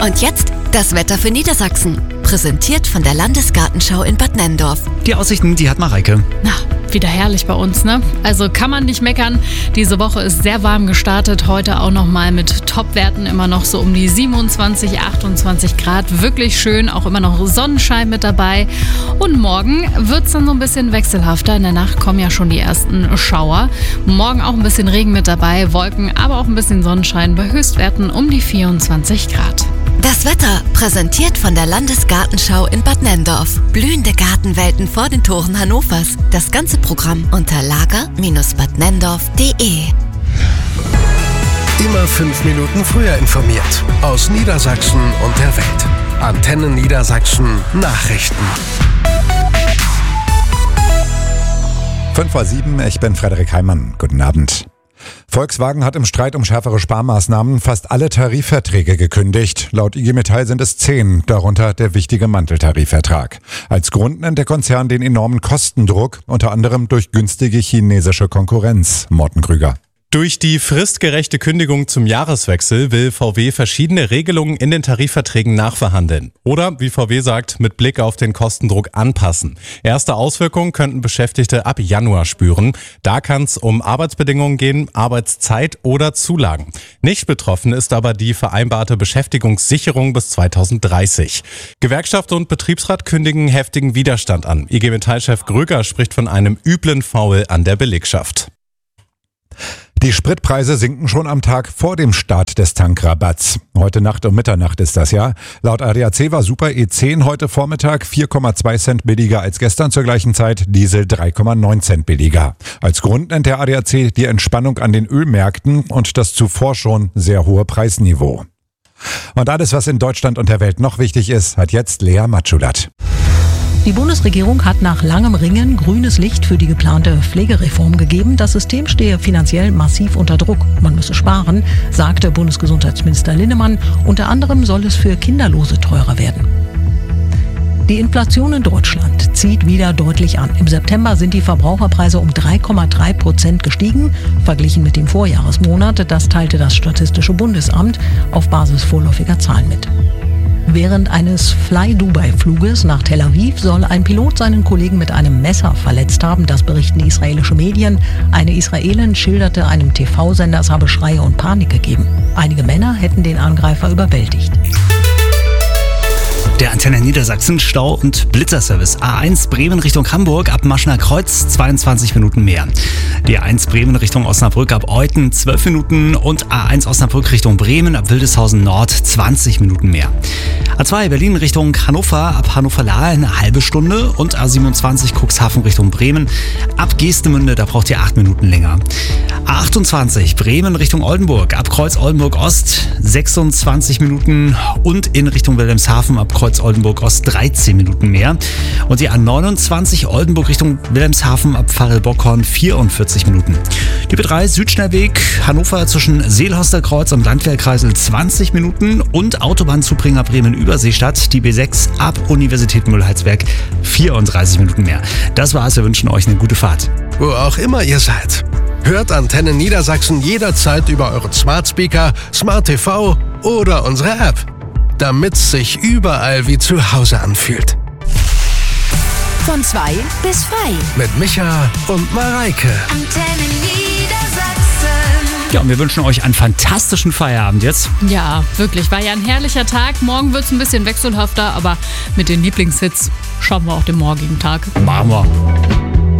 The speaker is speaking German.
Und jetzt das Wetter für Niedersachsen. Präsentiert von der Landesgartenschau in Bad Nenndorf. Die Aussichten, die hat Mareike. Na, wieder herrlich bei uns, ne? Also kann man nicht meckern. Diese Woche ist sehr warm gestartet. Heute auch nochmal mit Topwerten immer noch so um die 27, 28 Grad. Wirklich schön, auch immer noch Sonnenschein mit dabei. Und morgen wird es dann so ein bisschen wechselhafter. In der Nacht kommen ja schon die ersten Schauer. Morgen auch ein bisschen Regen mit dabei, Wolken, aber auch ein bisschen Sonnenschein bei Höchstwerten um die 24 Grad. Das Wetter präsentiert von der Landesgartenschau in Bad Nenndorf. Blühende Gartenwelten vor den Toren Hannovers. Das ganze Programm unter lager-badnenndorf.de. Immer 5 Minuten früher informiert. Aus Niedersachsen und der Welt. Antenne Niedersachsen Nachrichten. 5:07, ich bin Frederik Heimann. Guten Abend. Volkswagen hat im Streit um schärfere Sparmaßnahmen fast alle Tarifverträge gekündigt. Laut IG Metall sind es 10, darunter der wichtige Manteltarifvertrag. Als Grund nennt der Konzern den enormen Kostendruck, unter anderem durch günstige chinesische Konkurrenz. Morten Krüger. Durch die fristgerechte Kündigung zum Jahreswechsel will VW verschiedene Regelungen in den Tarifverträgen nachverhandeln. Oder, wie VW sagt, mit Blick auf den Kostendruck anpassen. Erste Auswirkungen könnten Beschäftigte ab Januar spüren. Da kann es um Arbeitsbedingungen gehen, Arbeitszeit oder Zulagen. Nicht betroffen ist aber die vereinbarte Beschäftigungssicherung bis 2030. Gewerkschaft und Betriebsrat kündigen heftigen Widerstand an. IG Metall-Chef Gröger spricht von einem üblen Faul an der Belegschaft. Die Spritpreise sinken schon am Tag vor dem Start des Tankrabatts. Heute Nacht um Mitternacht ist das ja. Laut ADAC war Super E10 heute Vormittag 4,2 Cent billiger als gestern zur gleichen Zeit, Diesel 3,9 Cent billiger. Als Grund nennt der ADAC die Entspannung an den Ölmärkten und das zuvor schon sehr hohe Preisniveau. Und alles, was in Deutschland und der Welt noch wichtig ist, hat jetzt Lea Matschulat. Die Bundesregierung hat nach langem Ringen grünes Licht für die geplante Pflegereform gegeben. Das System stehe finanziell massiv unter Druck. Man müsse sparen, sagte Bundesgesundheitsminister Linnemann. Unter anderem soll es für Kinderlose teurer werden. Die Inflation in Deutschland zieht wieder deutlich an. Im September sind die Verbraucherpreise um 3,3% gestiegen, verglichen mit dem Vorjahresmonat. Das teilte das Statistische Bundesamt auf Basis vorläufiger Zahlen mit. Während eines Fly-Dubai-Fluges nach Tel Aviv soll ein Pilot seinen Kollegen mit einem Messer verletzt haben. Das berichten die israelische Medien. Eine Israelin schilderte einem TV-Sender, es habe Schreie und Panik gegeben. Einige Männer hätten den Angreifer überwältigt. Der Antenne Niedersachsen Stau- und Blitzerservice. A1 Bremen Richtung Hamburg ab Maschner Kreuz 22 Minuten mehr. Die A1 Bremen Richtung Osnabrück ab Euthen 12 Minuten und A1 Osnabrück Richtung Bremen ab Wildeshausen Nord 20 Minuten mehr. A2 Berlin Richtung Hannover ab Hannover-Lahr eine halbe Stunde und A27 Cuxhaven Richtung Bremen ab Geestemünde, da braucht ihr 8 Minuten länger. A28 Bremen Richtung Oldenburg ab Kreuz Oldenburg Ost 26 Minuten und in Richtung Wilhelmshaven ab Kreuz Oldenburg Ost 13 Minuten mehr. Und die A29 Oldenburg Richtung Wilhelmshaven ab Pfarrel-Bockhorn 44 Minuten. Die B3 Südschnellweg Hannover zwischen Seelhoster-Kreuz und Landwehrkreisel 20 Minuten und Autobahnzubringer Bremen-Überseestadt, die B6 ab Universität Müllheitsberg 34 Minuten mehr. Das war's, wir wünschen euch eine gute Fahrt. Wo auch immer ihr seid. Hört Antenne Niedersachsen jederzeit über euren Smart Speaker, Smart TV oder unsere App. Damit's sich überall wie zu Hause anfühlt. Von 2 bis frei. Mit Micha und Mareike. Antenne Niedersachsen. Ja, und wir wünschen euch einen fantastischen Feierabend jetzt. Ja, wirklich, war ja ein herrlicher Tag. Morgen wird es ein bisschen wechselhafter, aber mit den Lieblingshits schaffen wir auch den morgigen Tag. Machen wir.